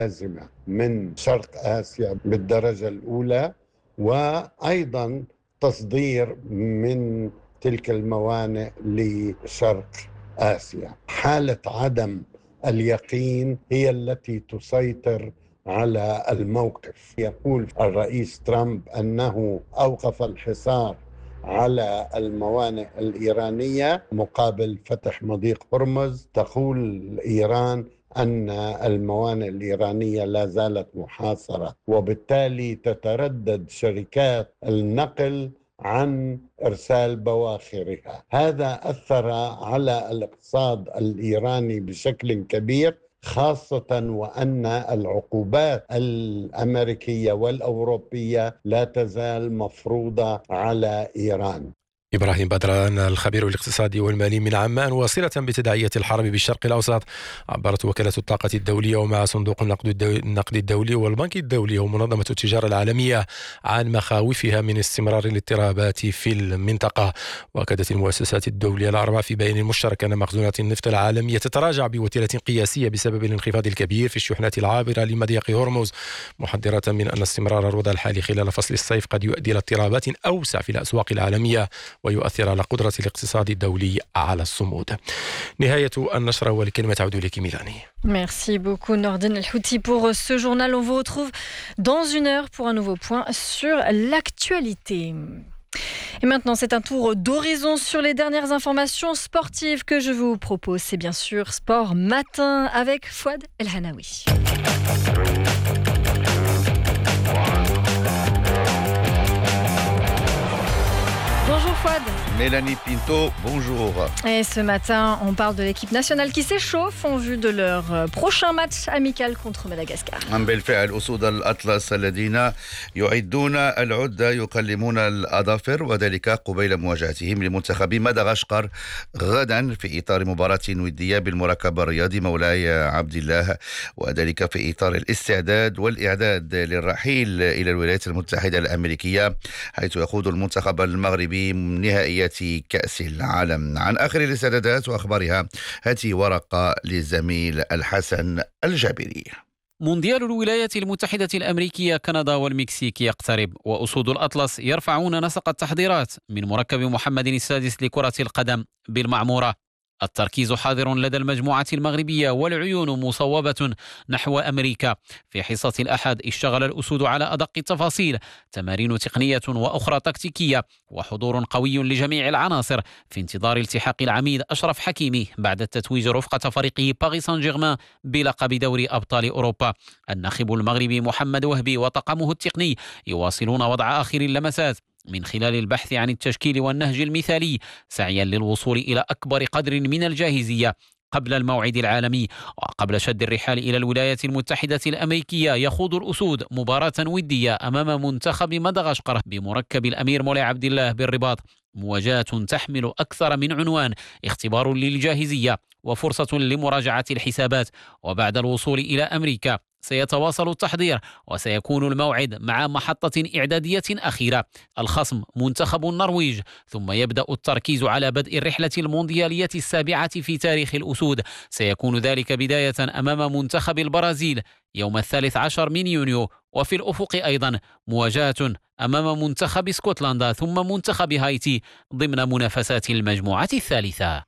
لازمة من شرق آسيا بالدرجة الأولى، وأيضا تصدير من تلك الموانئ لشرق آسيا. حالة عدم اليقين هي التي تسيطر على الموقف. يقول الرئيس ترامب أنه أوقف الحصار على الموانئ الإيرانية مقابل فتح مضيق هرمز. تقول إيران أن الموانئ الإيرانية لا زالت محاصرة، وبالتالي تتردد شركات النقل عن إرسال بواخرها. هذا أثر على الاقتصاد الإيراني بشكل كبير، خاصة وأن العقوبات الأمريكية والأوروبية لا تزال مفروضة على إيران. إبراهيم بدران الخبير الاقتصادي والمالي من عمان. واصلة بتداعية الحرب بالشرق الأوسط، عبرت وكالة الطاقة الدولية ومع صندوق النقد الدولي والبنك الدولي ومنظمة التجارة العالمية عن مخاوفها من استمرار الاضطرابات في المنطقة. وأكدت المؤسسات الدولية الأربع في بيان مشترك أن مخزونات النفط العالمية تتراجع بوتيرة قياسية بسبب الانخفاض الكبير في الشحنات العابرة لمضيق هرمز، محذرة من أن استمرار الوضع الحالي خلال فصل الصيف قد يؤدي إلى اضطرابات أوسع في الأسواق العالمية ويؤثر على قدرة الاقتصاد الدولي على الصمود. نهاية النشرة والكلمة تعود لك ميلاني. Merci beaucoup Nordine El Houthi pour ce journal. On vous retrouve dans une heure pour un nouveau point sur l'actualité. Et maintenant, c'est un tour d'horizon sur les dernières informations sportives que je vous propose. C'est bien sûr Sport Matin avec Fouad El Hanaoui. Bonjour Fouad. Mélanie Pinto, bonjour. Et ce matin, on parle de l'équipe nationale qui s'échauffe en vue de leur prochain match amical contre Madagascar. بالفعل أسود الأطلس الذين يعدون العدة يقلمون الأظافر، وذلك قبيل مواجهتهم لمنتخب مدغشقر غدا في إطار مباراة ودية بالمركب الرياضي مولاي عبد الله، وذلك في إطار الاستعداد والإعداد للرحيل إلى الولايات المتحدة الأمريكية، حيث يخوض المنتخب المغربي نهائيات كأس العالم. عن آخر الاستعدادات وأخبارها هاتي ورقة للزميل الحسن الجابري. مونديال الولايات المتحدة الأمريكية، كندا والمكسيك يقترب، وأسود الأطلس يرفعون نسق التحضيرات من مركب محمد السادس لكرة القدم بالمعمورة. التركيز حاضر لدى المجموعة المغربية والعيون مصوبة نحو أمريكا. في حصة الأحد اشتغل الأسود على أدق التفاصيل، تمارين تقنية وأخرى تكتيكية، وحضور قوي لجميع العناصر في انتظار التحاق العميد أشرف حكيمي بعد التتويج رفقة فريقه باريس سان جيرمان بلقب دوري أبطال أوروبا. الناخب المغربي محمد وهبي وطاقمه التقني يواصلون وضع آخر اللمسات من خلال البحث عن التشكيل والنهج المثالي، سعيا للوصول إلى أكبر قدر من الجاهزية قبل الموعد العالمي. وقبل شد الرحال إلى الولايات المتحدة الأمريكية، يخوض الأسود مباراة ودية أمام منتخب مدغشقر بمركب الأمير مولاي عبد الله بالرباط، مواجهة تحمل أكثر من عنوان، اختبار للجاهزية وفرصة لمراجعة الحسابات. وبعد الوصول إلى أمريكا سيتواصل التحضير، وسيكون الموعد مع محطة إعدادية أخيرة، الخصم منتخب النرويج، ثم يبدأ التركيز على بدء الرحلة المونديالية السابعة في تاريخ الأسود. سيكون ذلك بداية أمام منتخب البرازيل يوم 13 من يونيو، وفي الأفق أيضا مواجهة أمام منتخب اسكتلندا ثم منتخب هايتي ضمن منافسات المجموعة الثالثة.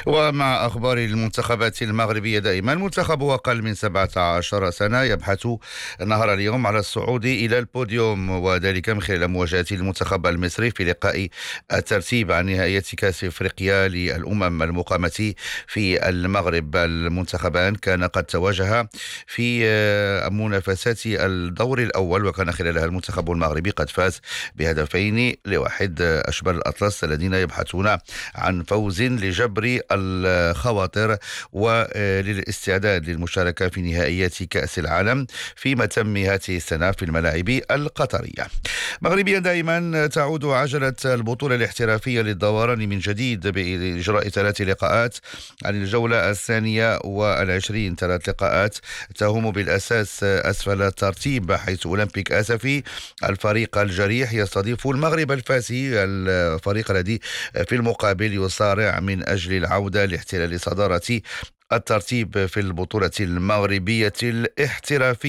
ومع أخبار المنتخبات المغربية دائما، المنتخب أقل من 17 سنة يبحث نهار اليوم على الصعود إلى البوديوم، وذلك من خلال مواجهة المنتخب المصري في لقاء الترتيب عن نهائية كأس إفريقيا للأمم المقامة في المغرب. المنتخبان كان قد تواجها في منافسات الدور الأول، وكان خلالها المنتخب المغربي قد فاز ب2-1 أشبال الأطلس الذين يبحثون عن فوز لجبر الخواطر وللاستعداد للمشاركة في نهائيات كأس العالم في متم هذه السنة في الملاعب القطرية. مغربيا دائما تعود عجلة البطولة الاحترافية للدوران من جديد بإجراء 3 لقاءات عن الجولة 22. 3 لقاءات تهم بالأساس أسفل الترتيب، حيث أولمبيك آسفي الفريق الجريح يستضيف المغرب الفاسي، الفريق الذي في المقابل يصارع من أجل العودة لاحتلال صدارة الترتيب في البطولة المغربية الاحترافية.